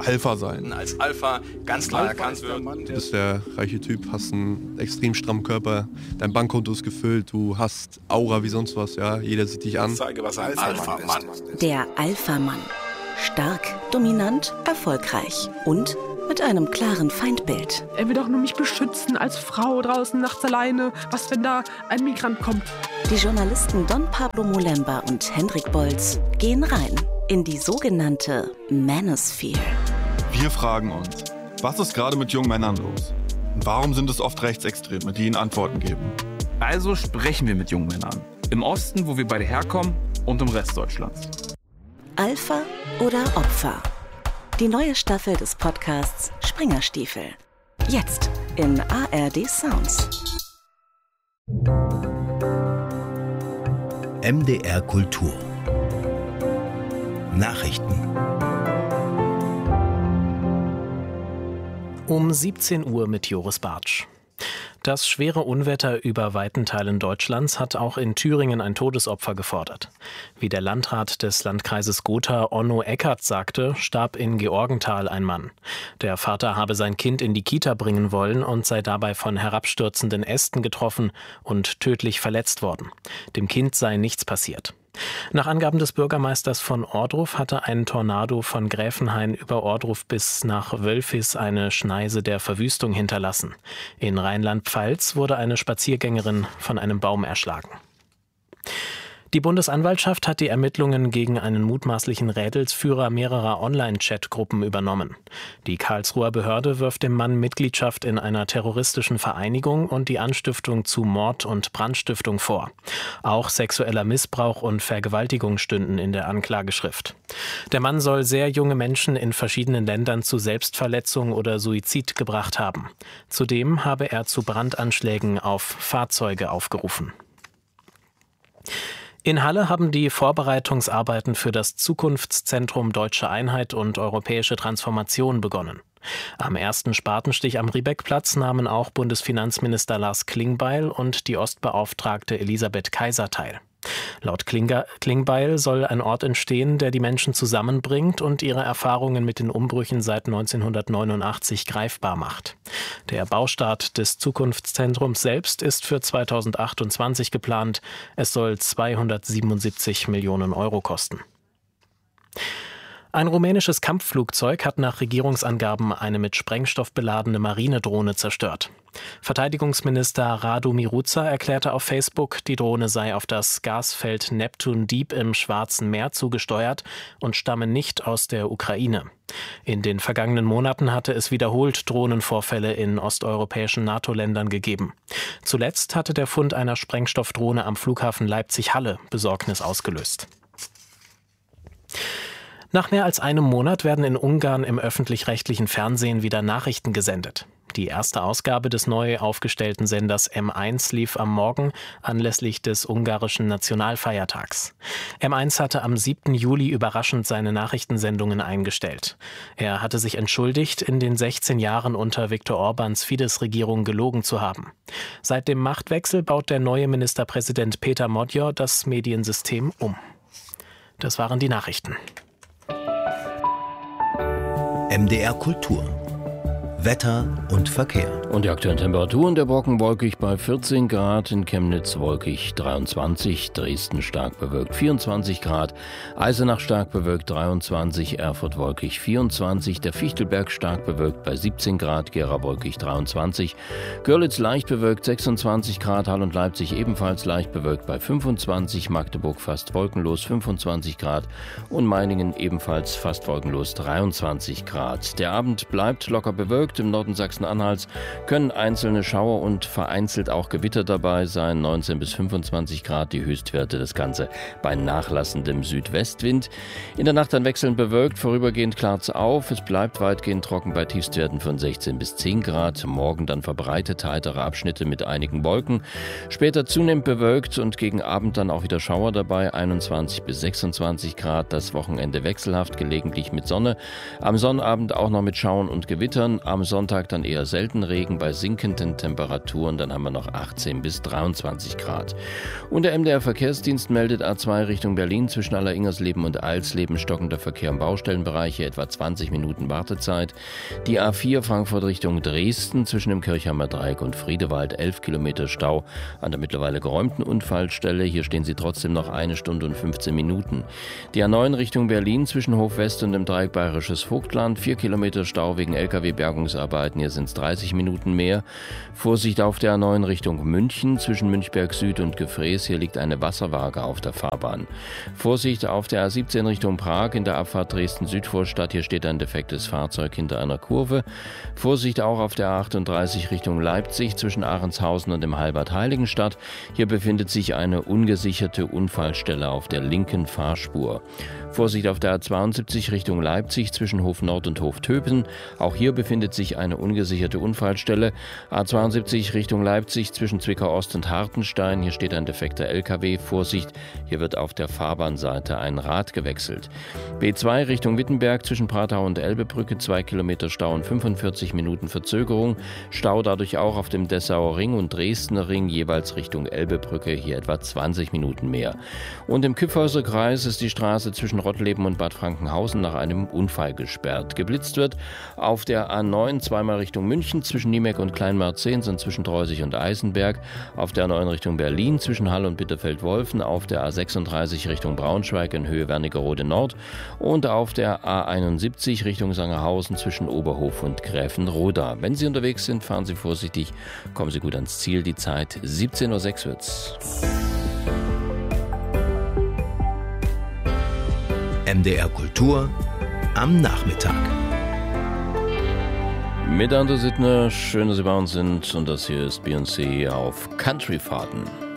Alpha sein. Als Alpha ganz klar erkannt wird. Du bist der reiche Typ, hast einen extrem strammen Körper, dein Bankkonto ist gefüllt, du hast Aura wie sonst was, ja, jeder sieht dich an. Zeige, was ein Alpha-Mann ist. Der Alpha-Mann. Stark, dominant, erfolgreich und mit einem klaren Feindbild. Er will doch nur mich beschützen als Frau draußen nachts alleine. Was, wenn da ein Migrant kommt? Die Journalisten Don Pablo Molemba und Hendrik Bolz gehen rein in die sogenannte Manosphere. Wir fragen uns, was ist gerade mit jungen Männern los? Und warum sind es oft Rechtsextreme, die ihnen Antworten geben? Also sprechen wir mit jungen Männern. Im Osten, wo wir beide herkommen, und im Rest Deutschlands. Alpha oder Opfer? Die neue Staffel des Podcasts Springerstiefel. Jetzt in ARD Sounds. MDR Kultur. Nachrichten. Um 17 Uhr mit Joris Bartsch. Das schwere Unwetter über weiten Teilen Deutschlands hat auch in Thüringen ein Todesopfer gefordert. Wie der Landrat des Landkreises Gotha, Onno Eckert, sagte, starb in Georgenthal ein Mann. Der Vater habe sein Kind in die Kita bringen wollen und sei dabei von herabstürzenden Ästen getroffen und tödlich verletzt worden. Dem Kind sei nichts passiert. Nach Angaben des Bürgermeisters von Ohrdruf hatte ein Tornado von Gräfenhain über Ohrdruf bis nach Wölfis eine Schneise der Verwüstung hinterlassen. In Rheinland-Pfalz wurde eine Spaziergängerin von einem Baum erschlagen. Die Bundesanwaltschaft hat die Ermittlungen gegen einen mutmaßlichen Rädelsführer mehrerer Online-Chat-Gruppen übernommen. Die Karlsruher Behörde wirft dem Mann Mitgliedschaft in einer terroristischen Vereinigung und die Anstiftung zu Mord und Brandstiftung vor. Auch sexueller Missbrauch und Vergewaltigung stünden in der Anklageschrift. Der Mann soll sehr junge Menschen in verschiedenen Ländern zu Selbstverletzung oder Suizid gebracht haben. Zudem habe er zu Brandanschlägen auf Fahrzeuge aufgerufen. In Halle haben die Vorbereitungsarbeiten für das Zukunftszentrum Deutsche Einheit und Europäische Transformation begonnen. Am ersten Spatenstich am Riebeckplatz nahmen auch Bundesfinanzminister Lars Klingbeil und die Ostbeauftragte Elisabeth Kaiser teil. Laut Klingbeil soll ein Ort entstehen, der die Menschen zusammenbringt und ihre Erfahrungen mit den Umbrüchen seit 1989 greifbar macht. Der Baustart des Zukunftszentrums selbst ist für 2028 geplant. Es soll 277 Millionen Euro kosten. Ein rumänisches Kampfflugzeug hat nach Regierungsangaben eine mit Sprengstoff beladene Marinedrohne zerstört. Verteidigungsminister Radu Miruța erklärte auf Facebook, die Drohne sei auf das Gasfeld Neptun Deep im Schwarzen Meer zugesteuert und stamme nicht aus der Ukraine. In den vergangenen Monaten hatte es wiederholt Drohnenvorfälle in osteuropäischen NATO-Ländern gegeben. Zuletzt hatte der Fund einer Sprengstoffdrohne am Flughafen Leipzig-Halle Besorgnis ausgelöst. Nach mehr als einem Monat werden in Ungarn im öffentlich-rechtlichen Fernsehen wieder Nachrichten gesendet. Die erste Ausgabe des neu aufgestellten Senders M1 lief am Morgen anlässlich des ungarischen Nationalfeiertags. M1 hatte am 7. Juli überraschend seine Nachrichtensendungen eingestellt. Er hatte sich entschuldigt, in den 16 Jahren unter Viktor Orbáns Fidesz-Regierung gelogen zu haben. Seit dem Machtwechsel baut der neue Ministerpräsident Péter Magyar das Mediensystem um. Das waren die Nachrichten. MDR Kultur. Wetter und Verkehr. Und die aktuellen Temperaturen: der Brocken wolkig bei 14 Grad, in Chemnitz wolkig 23, Dresden stark bewölkt 24 Grad, Eisenach stark bewölkt 23, Erfurt wolkig 24, der Fichtelberg stark bewölkt bei 17 Grad, Gera wolkig 23, Görlitz leicht bewölkt 26 Grad, Hall und Leipzig ebenfalls leicht bewölkt bei 25, Magdeburg fast wolkenlos 25 Grad und Meiningen ebenfalls fast wolkenlos 23 Grad. Der Abend bleibt locker bewölkt. Im Norden Sachsen-Anhalts können einzelne Schauer und vereinzelt auch Gewitter dabei sein. 19 bis 25 Grad die Höchstwerte, das Ganze bei nachlassendem Südwestwind. In der Nacht dann wechselnd bewölkt, vorübergehend klart's auf. Es bleibt weitgehend trocken bei Tiefstwerten von 16 bis 10 Grad. Morgen dann verbreitet heitere Abschnitte mit einigen Wolken. Später zunehmend bewölkt und gegen Abend dann auch wieder Schauer dabei. 21 bis 26 Grad. Das Wochenende wechselhaft, gelegentlich mit Sonne. Am Sonnabend auch noch mit Schauern und Gewittern. Am am Sonntag dann eher selten Regen bei sinkenden Temperaturen. Dann haben wir noch 18 bis 23 Grad. Und der MDR Verkehrsdienst meldet A2 Richtung Berlin zwischen Alleringersleben und Eilsleben stockender Verkehr im Baustellenbereich, hier etwa 20 Minuten Wartezeit. Die A4 Frankfurt Richtung Dresden zwischen dem Kirchheimer Dreieck und Friedewald 11 Kilometer Stau an der mittlerweile geräumten Unfallstelle. Hier stehen Sie trotzdem noch 1 Stunde und 15 Minuten. Die A9 Richtung Berlin zwischen Hofwest und dem Dreieck Bayerisches Vogtland 4 Kilometer Stau wegen Lkw-Bergungsarbeiten. Hier sind es 30 Minuten mehr. Vorsicht auf der A9 Richtung München zwischen Münchberg Süd und Gefrees. Hier liegt eine Wasserwaage auf der Fahrbahn. Vorsicht auf der A17 Richtung Prag in der Abfahrt Dresden-Südvorstadt. Hier steht ein defektes Fahrzeug hinter einer Kurve. Vorsicht auch auf der A38 Richtung Leipzig zwischen Ahrentshausen und dem Halbert Heiligenstadt. Hier befindet sich eine ungesicherte Unfallstelle auf der linken Fahrspur. Vorsicht auf der A72 Richtung Leipzig zwischen Hof Nord und Hof Töpen. Auch hier befindet sich eine ungesicherte Unfallstelle. A72 Richtung Leipzig zwischen Zwickau Ost und Hartenstein. Hier steht ein defekter LKW. Vorsicht, hier wird auf der Fahrbahnseite ein Rad gewechselt. B2 Richtung Wittenberg zwischen Prathau und Elbebrücke 2 Kilometer Stau und 45 Minuten Verzögerung. Stau dadurch auch auf dem Dessauer Ring und Dresdner Ring jeweils Richtung Elbebrücke. Hier etwa 20 Minuten mehr. Und im Kyffhäuser Kreis ist die Straße zwischen Rottleben und Bad Frankenhausen nach einem Unfall gesperrt. Geblitzt wird auf der A9 zweimal Richtung München zwischen Niemeck und Kleinmarzens und zwischen Treusig und Eisenberg. Auf der A9 Richtung Berlin zwischen Hall und Bitterfeld-Wolfen. Auf der A36 Richtung Braunschweig in Höhe Wernigerode Nord. Und auf der A71 Richtung Sangerhausen zwischen Oberhof und Gräfenroda. Wenn Sie unterwegs sind, fahren Sie vorsichtig, kommen Sie gut ans Ziel. Die Zeit 17:06 Uhr wird's. MDR Kultur am Nachmittag. Mit Andrew Sittner, schön, dass Sie bei uns sind. Und das hier ist Beyoncé auf Countryfahrten.